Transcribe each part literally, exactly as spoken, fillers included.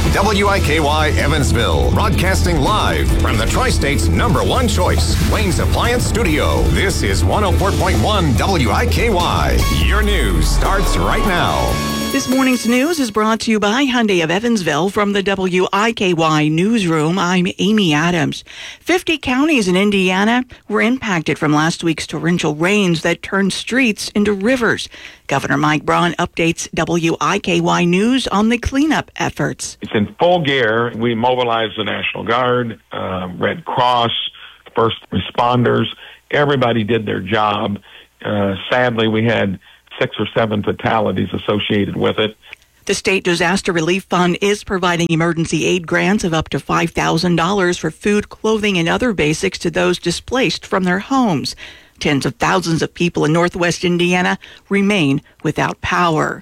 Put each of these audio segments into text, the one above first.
W I K Y Evansville, broadcasting live from the Tri-State's number one choice, Wayne's Appliance Studio. This is one oh four point one W I K Y. Your news starts right now. This morning's news is brought to you by Hyundai of Evansville. From the W I K Y newsroom, I'm Amy Adams. fifty counties in Indiana were impacted from last week's torrential rains that turned streets into rivers. Governor Mike Braun updates W I K Y News on the cleanup efforts. It's in full gear. We mobilized the National Guard, uh, Red Cross, first responders. Everybody did their job. Uh, sadly, we had six or seven fatalities associated with it. The State Disaster Relief Fund is providing emergency aid grants of up to five thousand dollars for food, clothing, and other basics to those displaced from their homes. Tens of thousands of people in northwest Indiana remain without power.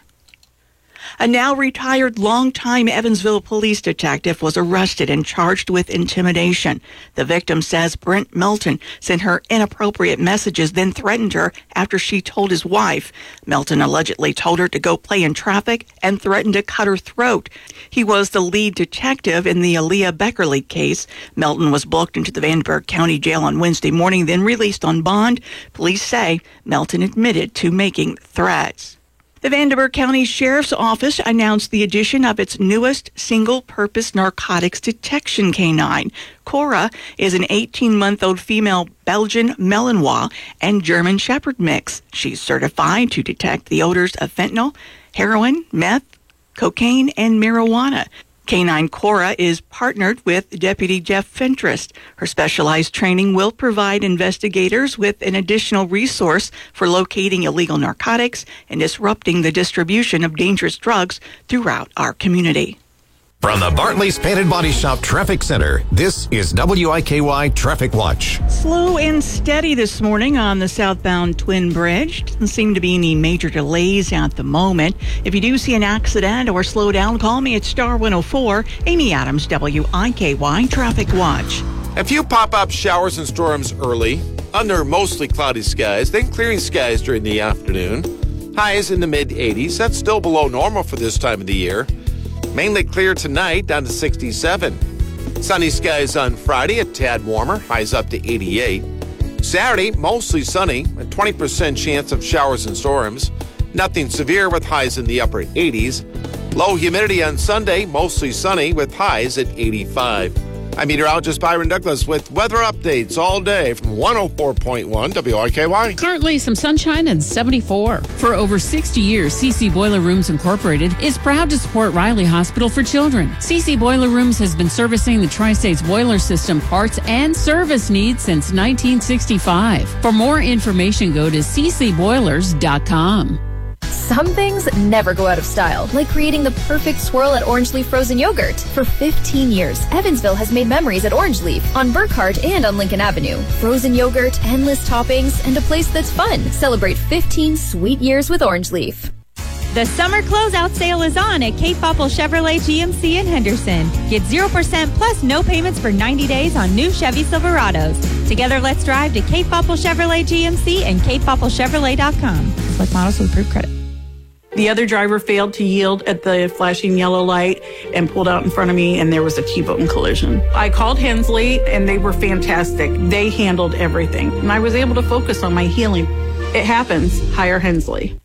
A now retired longtime Evansville police detective was arrested and charged with intimidation. The victim says Brent Melton sent her inappropriate messages, then threatened her after she told his wife. Melton allegedly told her to go play in traffic and threatened to cut her throat. He was the lead detective in the Aaliyah Beckerly case. Melton was booked into the Vandenberg County Jail on Wednesday morning, then released on bond. Police say Melton admitted to making threats. The Vandenberg County Sheriff's Office announced the addition of its newest single-purpose narcotics detection canine. Cora is an eighteen-month-old female Belgian Malinois and German Shepherd mix. She's certified to detect the odors of fentanyl, heroin, meth, cocaine, and marijuana. Canine Cora is partnered with Deputy Jeff Fentress. Her specialized training will provide investigators with an additional resource for locating illegal narcotics and disrupting the distribution of dangerous drugs throughout our community. From the Bartley's Painted Body Shop Traffic Center, this is W I K Y Traffic Watch. Slow and steady this morning on the southbound Twin Bridge. Doesn't seem to be any major delays at the moment. If you do see an accident or slow down, call me at Star one oh four. Amy Adams, W I K Y Traffic Watch. A few pop-up showers and storms early, under mostly cloudy skies, then clearing skies during the afternoon. Highs in the mid eighties. That's still below normal for this time of the year. Mainly clear tonight, down to sixty-seven. Sunny skies on Friday, a tad warmer, highs up to eighty-eight. Saturday, mostly sunny, a twenty percent chance of showers and storms. Nothing severe with highs in the upper eighties. Low humidity on Sunday, mostly sunny with highs at eighty-five. I'm meteorologist Byron Douglas with weather updates all day from one oh four point one W I K Y. Currently, some sunshine and seventy-four. For over sixty years, C C Boiler Rooms Incorporated is proud to support Riley Hospital for Children. C C Boiler Rooms has been servicing the Tri-States boiler system parts and service needs since nineteen sixty-five. For more information, go to c c boilers dot com. Some things never go out of style, like creating the perfect swirl at Orange Leaf Frozen Yogurt. For fifteen years, Evansville has made memories at Orange Leaf, on Burkhardt and on Lincoln Avenue. Frozen yogurt, endless toppings, and a place that's fun. Celebrate fifteen sweet years with Orange Leaf. The summer closeout sale is on at Cape Popple Chevrolet G M C in Henderson. Get zero percent plus no payments for ninety days on new Chevy Silverados. Together, let's drive to Cape Popple Chevrolet G M C and cape popple chevrolet dot com. Select models with approved credit. The other driver failed to yield at the flashing yellow light and pulled out in front of me, and there was a T-bone collision. I called Hensley, and they were fantastic. They handled everything, and I was able to focus on my healing. It happens. Hire Hensley.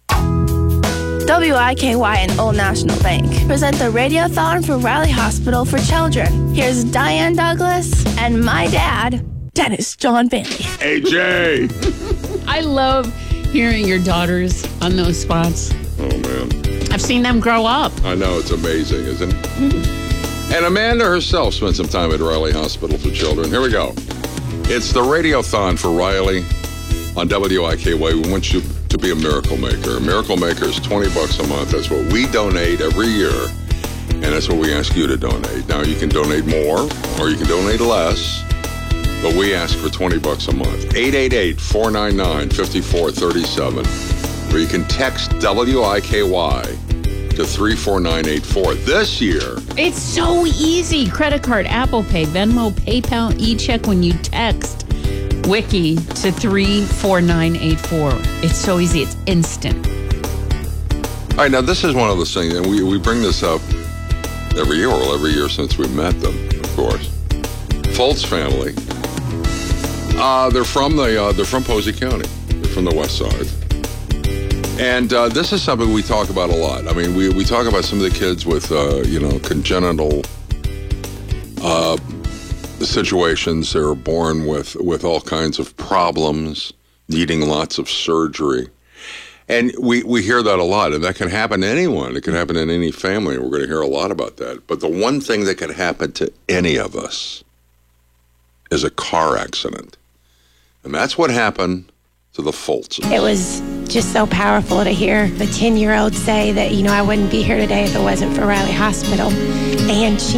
W I K Y and Old National Bank present the Radiothon for Riley Hospital for Children. Here's Diane Douglas and my dad, Dennis John Bailey. Hey, Jay! I love hearing your daughters on those spots. Oh, man. I've seen them grow up. I know, it's amazing, isn't it? Mm-hmm. And Amanda herself spent some time at Riley Hospital for Children. Here we go. It's the Radiothon for Riley on W I K Y. We want you to be a miracle maker. A miracle maker is twenty bucks a month. That's what we donate every year. And that's what we ask you to donate. Now, you can donate more or you can donate less. But we ask for twenty bucks a month. eight eight eight, four nine nine, five four three seven. Or you can text W I K Y to three four nine eight four. This year, it's so easy. Credit card, Apple Pay, Venmo, PayPal, e-check when you text Wiki to three four nine eight four. It's so easy. It's instant. All right, now this is one of those things, and we, we bring this up every year, well, every year since we met them, of course. Foltz family. Uh, they're from the uh, they're from Posey County. They're from the west side. And uh, this is something we talk about a lot. I mean, we, we talk about some of the kids with, uh, you know, congenital uh, situations. They're born with, with all kinds of problems, needing lots of surgery. And we, we hear that a lot, and that can happen to anyone. It can happen in any family. We're going to hear a lot about that. But the one thing that can happen to any of us is a car accident. And that's what happened to the Foltzes. It was just so powerful to hear the ten-year-old say that, you know, I wouldn't be here today if it wasn't for Riley Hospital. And she